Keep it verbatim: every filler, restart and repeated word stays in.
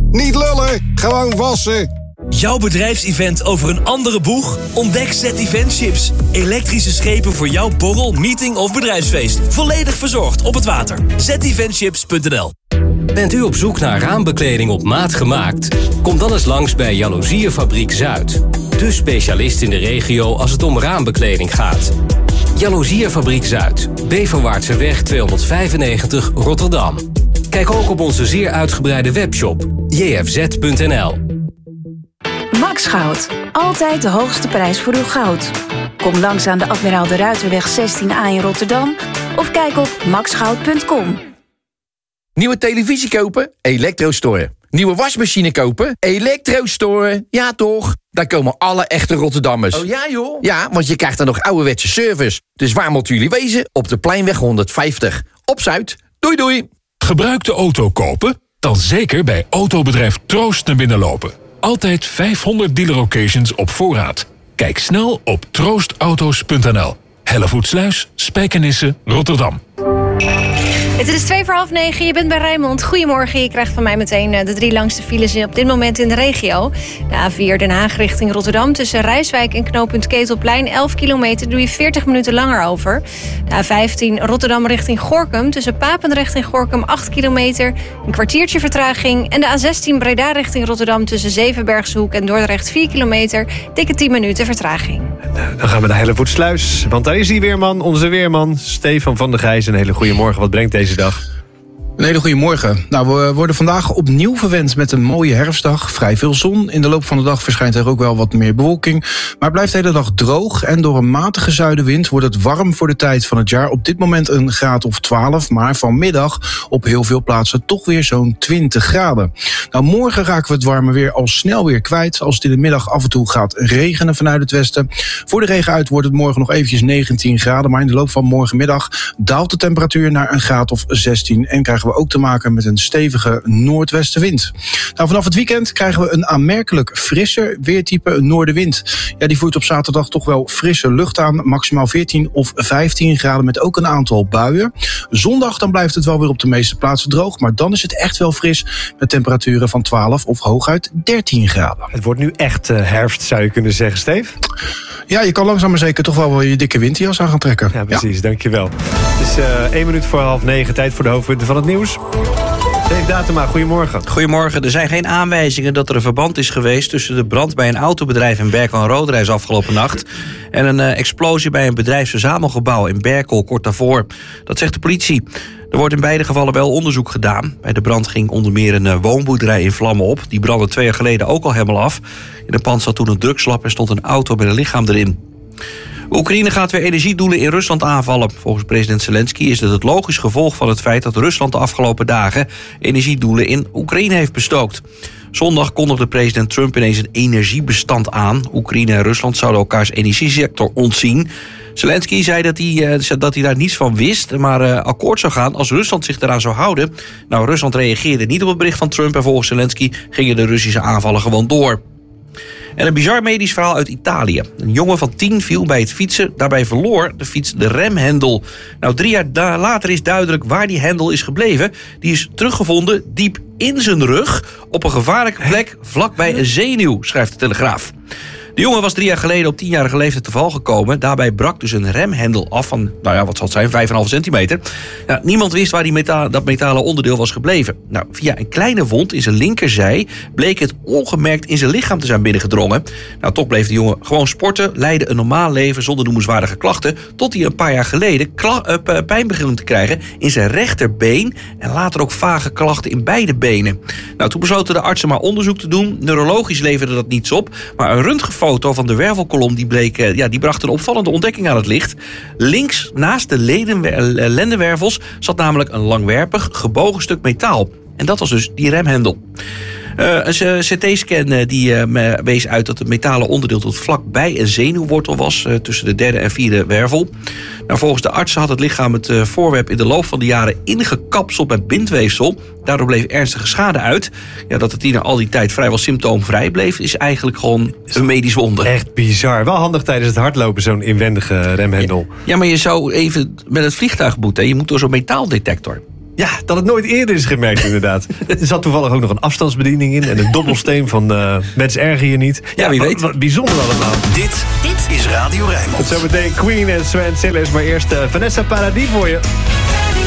Niet lullen, gewoon wassen. Jouw bedrijfsevent over een andere boeg? Ontdek Z-Event-chips. Elektrische schepen voor jouw borrel, meeting of bedrijfsfeest. Volledig verzorgd op het water. z event chips punt n l. Bent u op zoek naar raambekleding op maat gemaakt? Kom dan eens langs bij Jaloezierenfabriek Zuid. De specialist in de regio als het om raambekleding gaat. Jaloezierenfabriek Zuid. Beverwaartseweg tweehonderdvijfennegentig Rotterdam. Kijk ook op onze zeer uitgebreide webshop j f z punt n l. Max Goud. Altijd de hoogste prijs voor uw goud. Kom langs aan de Admiraal de Ruiterweg zestien A in Rotterdam of kijk op max goud punt com. Nieuwe televisie kopen? Elektrostore. Nieuwe wasmachine kopen? Elektrostore. Ja toch? Daar komen alle echte Rotterdammers. Oh ja joh? Ja, want je krijgt dan nog ouderwetse service. Dus waar moeten jullie wezen? Op de Pleinweg honderdvijftig. Op Zuid. Doei doei. Gebruikte auto kopen? Dan zeker bij autobedrijf Troost naar binnen lopen. Altijd vijfhonderd dealer locations op voorraad. Kijk snel op troost auto's punt n l. Hellevoetsluis, Spijkenisse, Rotterdam. Het is twee voor half negen, je bent bij Rijnmond. Goedemorgen, je krijgt van mij meteen de drie langste files op dit moment in de regio. De A vier Den Haag richting Rotterdam tussen Rijswijk en knooppunt Ketelplein. elf kilometer, doe je veertig minuten langer over. De A vijftien Rotterdam richting Gorinchem tussen Papendrecht en Gorinchem acht kilometer. Een kwartiertje vertraging. En de A zestien Breda richting Rotterdam tussen Zevenbergshoek en Dordrecht vier kilometer. Dikke tien minuten vertraging. Dan gaan we naar Hellevoetsluis, want daar is die weerman, onze weerman Stefan van der Gijs. Een hele goede morgen. Wat brengt deze dag? Een hele goede morgen. Nou, we worden vandaag opnieuw verwend met een mooie herfstdag. Vrij veel zon. In de loop van de dag verschijnt er ook wel wat meer bewolking. Maar het blijft de hele dag droog. En door een matige zuidenwind wordt het warm voor de tijd van het jaar. Op dit moment een graad of twaalf. Maar vanmiddag op heel veel plaatsen toch weer zo'n twintig graden. Nou, morgen raken we het warme weer al snel weer kwijt. Als het in de middag af en toe gaat regenen vanuit het westen. Voor de regen uit wordt het morgen nog eventjes negentien graden. Maar in de loop van morgenmiddag daalt de temperatuur naar een graad of zestien. En krijgen we ook te maken met een stevige noordwestenwind. Nou, vanaf het weekend krijgen we een aanmerkelijk frisser weertype, een noordenwind. Ja, die voert op zaterdag toch wel frisse lucht aan, maximaal veertien of vijftien graden met ook een aantal buien. Zondag dan blijft het wel weer op de meeste plaatsen droog, maar dan is het echt wel fris met temperaturen van twaalf of hooguit dertien graden. Het wordt nu echt uh, herfst, zou je kunnen zeggen, Steve? Ja, je kan langzaam maar zeker toch wel wel je dikke winterjas aan gaan trekken. Ja, precies, ja. Dankjewel. Het is uh, één minuut voor half negen, tijd voor de hoofdpunten van het nieuws. Dave Datema, goedemorgen. Goedemorgen. Er zijn geen aanwijzingen dat er een verband is geweest tussen de brand bij een autobedrijf in Berkel en Roderijs afgelopen nacht en een uh, explosie bij een bedrijfsverzamelgebouw in Berkel kort daarvoor. Dat zegt de politie. Er wordt in beide gevallen wel onderzoek gedaan. Bij de brand ging onder meer een uh, woonboerderij in vlammen op. Die brandde twee jaar geleden ook al helemaal af. In een pand zat toen een drugslab en stond een auto met een lichaam erin. Oekraïne gaat weer energiedoelen in Rusland aanvallen. Volgens president Zelensky is dit het logisch gevolg van het feit dat Rusland de afgelopen dagen energiedoelen in Oekraïne heeft bestookt. Zondag kondigde president Trump ineens een energiebestand aan. Oekraïne en Rusland zouden elkaars energiesector ontzien. Zelensky zei dat hij, dat hij daar niets van wist, maar uh, akkoord zou gaan als Rusland zich eraan zou houden. Nou, Rusland reageerde niet op het bericht van Trump en volgens Zelensky gingen de Russische aanvallen gewoon door. En een bizar medisch verhaal uit Italië. Een jongen van tien viel bij het fietsen. Daarbij verloor de fiets de remhendel. Nou, drie jaar da- later is duidelijk waar die hendel is gebleven. Die is teruggevonden diep in zijn rug op een gevaarlijke plek vlakbij een zenuw, schrijft de Telegraaf. De jongen was drie jaar geleden op tienjarige leeftijd te val gekomen. Daarbij brak dus een remhendel af van, nou ja, wat zal het zijn, vijf komma vijf centimeter. Nou, niemand wist waar die meta- dat metalen onderdeel was gebleven. Nou, via een kleine wond in zijn linkerzij bleek het ongemerkt in zijn lichaam te zijn binnengedrongen. Nou, toch bleef de jongen gewoon sporten, leidde een normaal leven zonder noemenswaardige klachten, tot hij een paar jaar geleden kla- uh, pijn begon te krijgen in zijn rechterbeen en later ook vage klachten in beide benen. Nou, toen besloten de artsen maar onderzoek te doen. Neurologisch leverde dat niets op, maar een röntgenfoto van de wervelkolom die bleek, ja, die bracht een opvallende ontdekking aan het licht. Links naast de leden, lendenwervels zat namelijk een langwerpig gebogen stuk metaal. En dat was dus die remhendel. Uh, een C T-scan uh, die uh, wees uit dat het metalen onderdeel tot vlak bij een zenuwwortel was, uh, tussen de derde en vierde wervel. Nou, volgens de artsen had het lichaam het uh, voorwerp in de loop van de jaren ingekapseld met bindweefsel. Daardoor bleef ernstige schade uit. Ja, dat het tiener al die tijd vrijwel symptoomvrij bleef, is eigenlijk gewoon een medisch wonder. Echt bizar. Wel handig tijdens het hardlopen, zo'n inwendige remhendel. Ja, ja, maar je zou even met het vliegtuig moeten. Je moet door zo'n metaaldetector. Ja, dat het nooit eerder is gemerkt inderdaad. Er zat toevallig ook nog een afstandsbediening in... en een dobbelsteen van uh, mens erger je niet. Ja, ja wie weet. Wat bijzonder allemaal. Dit, dit is Radio Rijnmond. Zometeen Queen en Sven Sillis, maar eerst uh, Vanessa Paradis voor je.